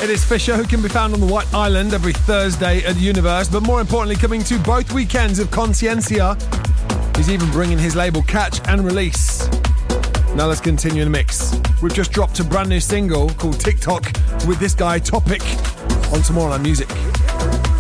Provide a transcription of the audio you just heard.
It is Fisher, who can be found on the White Island every Thursday at Universe, but more importantly, coming to both weekends of Conciencia. He's even bringing his label Catch and Release. Now let's continue in the mix. We've just dropped a brand new single called TikTok with this guy, Topic, on Tomorrowland Music.